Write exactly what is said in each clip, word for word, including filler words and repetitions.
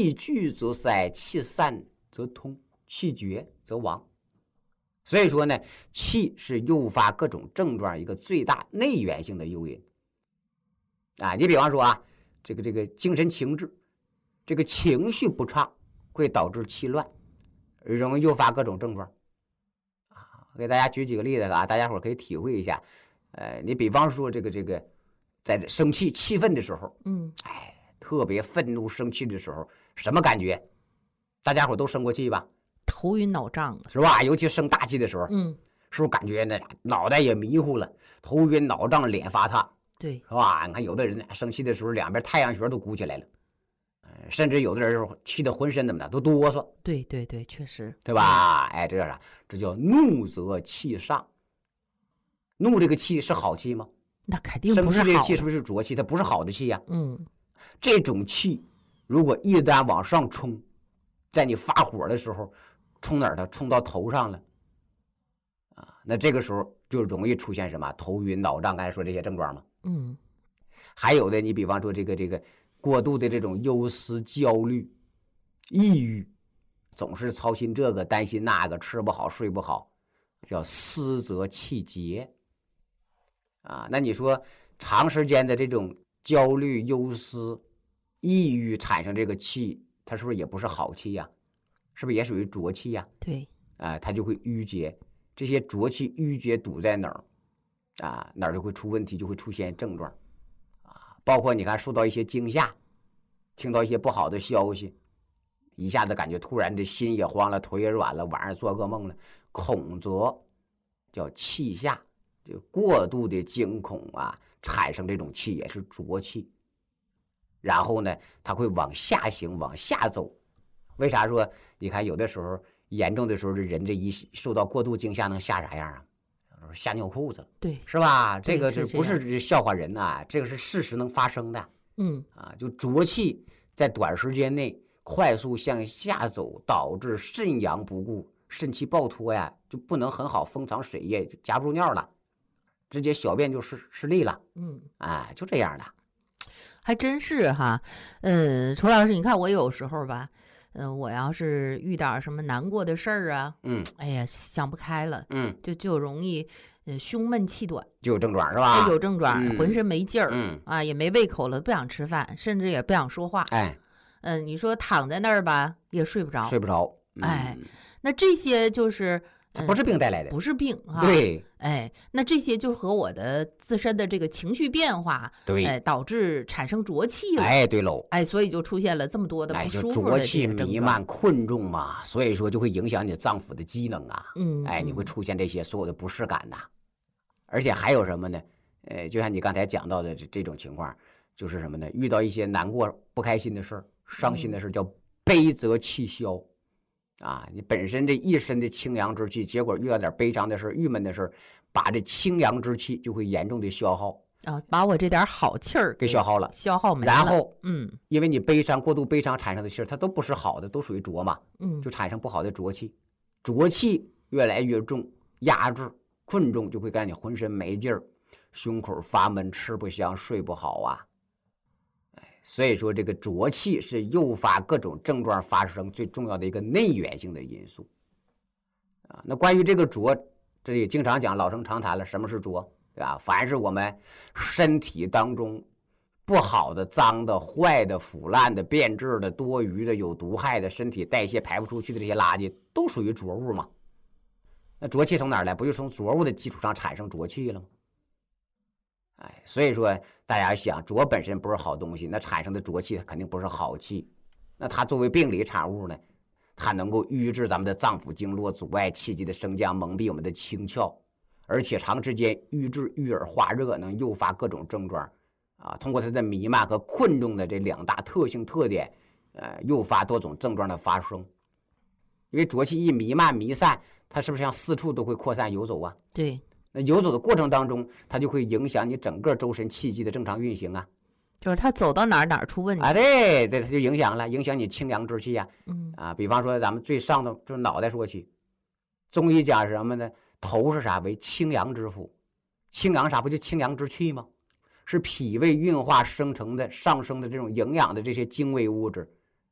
气聚则塞，气散则通，气绝则亡。所以说呢，气是诱发各种症状一个最大内源性的诱因啊。你比方说啊，这个这个精神情志，这个情绪不畅会导致气乱，容易诱发各种症状啊。给大家举几个例子啊，大家伙可以体会一下。呃，你比方说这个这个，在生气气愤的时候， 嗯， 哎，特别愤怒生气的时候，什么感觉？大家伙都生过气吧？ 头晕脑胀的是吧？尤其生大气的时候， 嗯， 是不是感觉那脑袋也迷糊了，头晕脑胀，脸发烫？ 对， 是吧？你看有的人生气的时候，两边太阳穴都鼓起来了，甚至有的人气得浑身怎么的都哆嗦。 对对对，确实， 对吧？哎，这叫啥？这叫怒则气上。怒这个气是好气吗？ 那肯定不是好的。 生气这个气是不是浊气？它不是好的气呀、啊。 嗯， 这种气如果一旦往上冲，在你发火的时候，冲哪儿了？冲到头上了啊！那这个时候就容易出现什么？头晕脑胀，刚才说这些症状嘛。 嗯， 还有的，你比方说这个这个过度的这种忧思、焦虑、抑郁，总是操心这个担心那个，吃不好睡不好，叫思则气结啊。那你说长时间的这种焦虑、忧思、抑郁产生这个气，它是不是也不是好气呀、啊？是不是也属于浊气呀、 啊？对， 啊，它就会淤结。这些浊气淤结堵在哪儿啊？哪儿就会出问题，就会出现症状啊。包括你看受到一些惊吓，听到一些不好的消息，一下子感觉突然这心也慌了，腿也软了，晚上做噩梦了，恐则叫气下，就过度的惊恐啊，产生这种气也是浊气。然后呢，它会往下行，往下走。为啥说你看有的时候严重的时候，这人这一受到过度惊吓能吓啥样啊？吓尿裤子， 对， 是吧？这个这不是笑话人呐、啊，这个是事实能发生的。 嗯啊，就浊气在短时间内快速向下走，导致肾阳不顾，肾气暴脱呀，就不能很好封藏水液，就夹不住尿了，直接小便就失失利了。 嗯， 哎，就这样的。 还真是哈。嗯，楚老师，你看我有时候吧。嗯、呃，我要是遇点什么难过的事儿啊， 嗯， 哎呀，想不开了， 嗯， 就就容易，呃，胸闷气短， 就有症状是吧？ 哎、有症状，嗯、浑身没劲儿， 嗯啊，也没胃口了，不想吃饭，甚至也不想说话， 哎， 嗯、呃，你说躺在那儿吧，也睡不着， 睡不着， 嗯、哎，那这些就是。 它不是病带来的， 不是病啊。 对， 哎，那这些就和我的自身的这个情绪变化， 对， 哎，导致产生浊气了。 哎，对喽， 哎，所以就出现了这么多的不舒服的这些症状。浊气弥漫、困重嘛，所以说就会影响你脏腑的机能啊。 嗯， 哎，你会出现这些所有的不适感呐。而且还有什么呢？呃，就像你刚才讲到的这这种情况，就是什么呢？遇到一些难过、不开心的事儿、伤心的事儿，叫悲则气消。啊，你本身这一身的清阳之气，结果遇到点悲伤的事、郁闷的事，把这清阳之气就会严重的消耗啊，把我这点好气儿给消耗了， 消耗没了。 然后， 嗯， 因为你悲伤、过度悲伤产生的气儿，它都不是好的，都属于浊嘛， 嗯， 就产生不好的浊气，浊气越来越重，压制、困重，就会让你浑身没劲儿，胸口发闷，吃不香，睡不好啊。所以说，这个浊气是诱发各种症状发生最重要的一个内源性的因素啊。那关于这个浊，这里经常讲，老生常谈了，什么是浊，对吧？凡是我们身体当中不好的、脏的、坏的、腐烂的、变质的、多余的、有毒害的、身体代谢排不出去的这些垃圾，都属于浊物嘛。那浊气从哪儿来？不就从浊物的基础上产生浊气了吗？哎，所以说大家想，浊本身不是好东西，那产生的浊气肯定不是好气。那它作为病理产物呢，它能够瘀滞咱们的脏腑经络，阻碍气机的升降，蒙蔽我们的清窍，而且长时间瘀滞、郁而化热，能诱发各种症状啊。通过它的弥漫和困重的这两大特性特点，呃，诱发多种症状的发生。因为浊气一弥漫弥散，它是不是像四处都会扩散游走啊？ 对。 那游走的过程当中，它就会影响你整个周身气机的正常运行啊。 就是它走到哪儿哪儿出问题啊，对对，它就影响了，影响你清阳之气呀、啊。 嗯啊，比方说咱们最上头就是脑袋说起，中医讲什么呢？头是啥？为清阳之府，清阳啥？不就清阳之气吗？是脾胃运化生成的上升的这种营养的这些精微物质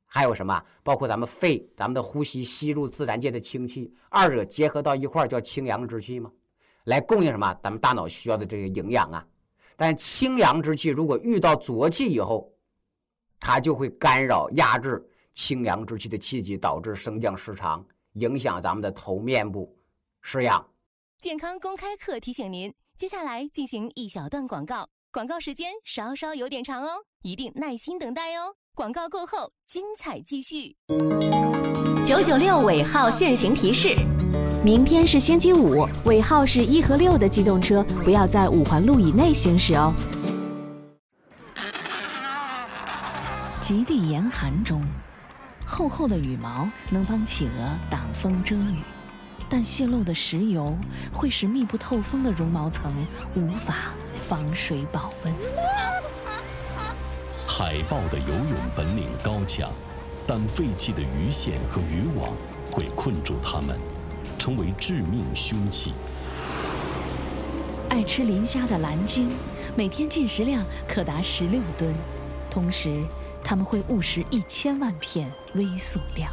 还有什么？包括咱们肺，咱们的呼吸吸入自然界的氢气，二者结合到一块叫氢阳之气嘛，来供应什么？咱们大脑需要的这个营养啊。但氢阳之气如果遇到浊气以后，它就会干扰压制氢阳之气的气机，导致升降失常，影响咱们的头面部式样。 健康公开课提醒您，接下来进行一小段广告，广告时间稍稍有点长哦，一定耐心等待哦。广告过后，精彩继续。九九六尾号限行提示：明天是星期五，尾号是一和六的机动车不要在五环路以内行驶哦。 极地严寒中，厚厚的羽毛能帮企鹅挡风遮雨，但泄漏的石油会使密不透风的绒毛层无法防水保温。 海豹的游泳本领高强，但废弃的鱼线和渔网会困住它们，成为致命凶器。 爱吃磷虾的蓝鲸，每天进食量可达十六吨，同时它们会误食一千万片微塑料。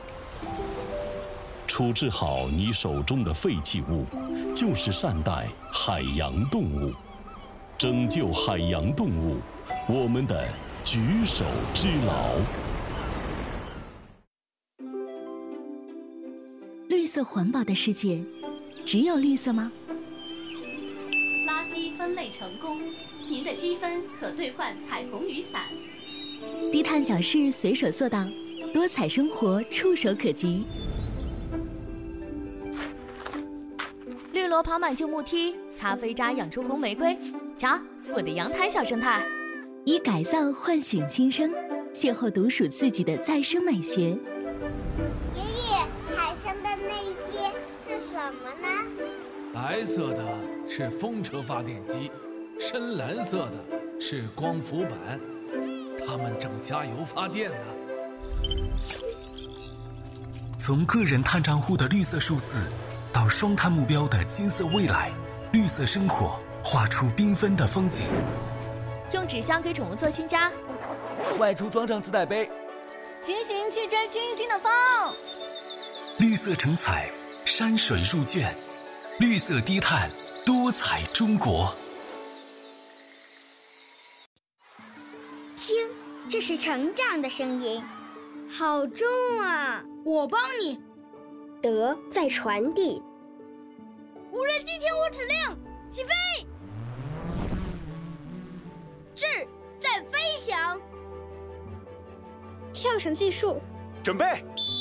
处置好你手中的废弃物，就是善待海洋动物，拯救海洋动物，我们的举手之劳。 绿色环保的世界，只有绿色吗？ 垃圾分类成功，您的积分可兑换彩虹雨伞。 低碳小事随手做到，多彩生活触手可及。 绿萝跑满旧木梯，咖啡渣养出红玫瑰。瞧，我的阳台小生态。 以改造唤醒新生，邂逅独属自己的再生美学。爷爷，海上的那些是什么呢？ 白色的是风车发电机，深蓝色的是光伏板，它们正加油发电呢。 从个人碳账户的绿色数字，到双碳目标的金色未来，绿色生活画出缤纷的风景。 用纸箱给宠物做新家， 外出装上自带杯， 骑行去追清新的风。 绿色成彩，山水入卷，绿色低碳，多彩中国。 听，这是成长的声音，好重啊！ 我帮你。 德在传递。 无人机听我指令，起飞。智在飞翔。 跳绳技术， 准备。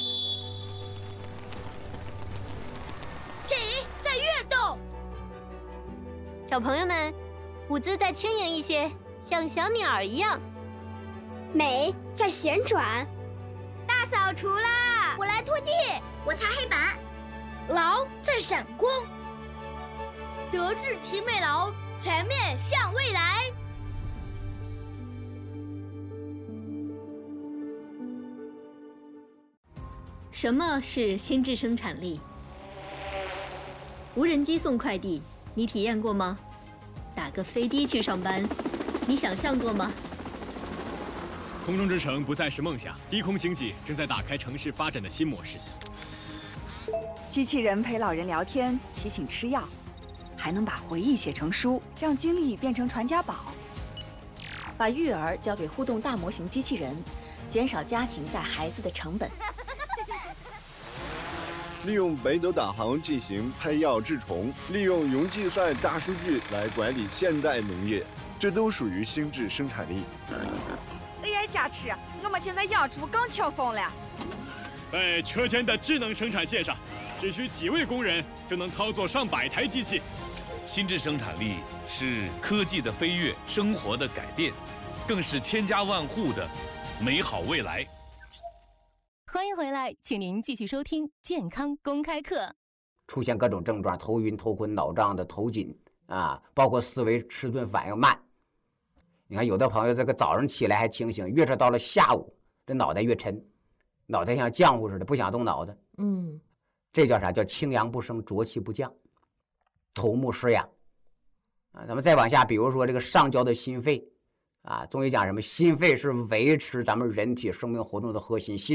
体在跃动。 小朋友们，舞姿再轻盈一些，像小鸟一样。 美在旋转。 大扫除啦！ 我来拖地，我擦黑板。 劳在闪光。德智体美劳，全面向未来。 什么是心智生产力？无人机送快递，你体验过吗？打个飞的去上班，你想象过吗？ 空中之城不再是梦想，低空经济正在打开城市发展的新模式。 机器人陪老人聊天，提醒吃药，还能把回忆写成书，让经历变成传家宝。 把育儿交给互动大模型机器人，减少家庭带孩子的成本。 利用北斗导航进行配药治虫，利用云计算大数据来管理现代农业，这都属于心智生产力。 A I 加持，我们现在养猪更轻松了。 在车间的智能生产线上，只需几位工人就能操作上百台机器。 心智生产力是科技的飞跃，生活的改变，更是千家万户的美好未来。 欢迎回来，请您继续收听健康公开课。 出现各种症状，头晕、头昏、脑胀的、头紧啊，包括思维迟钝、反应慢。你看，有的朋友这个早上起来还清醒，越是到了下午，这脑袋越沉，脑袋像浆糊似的，不想动脑子。 嗯， 这叫啥？叫清阳不升，浊气不降，头目失养啊。咱们再往下，比如说这个上焦的心肺啊，中医讲什么？心肺是维持咱们人体生命活动的核心，心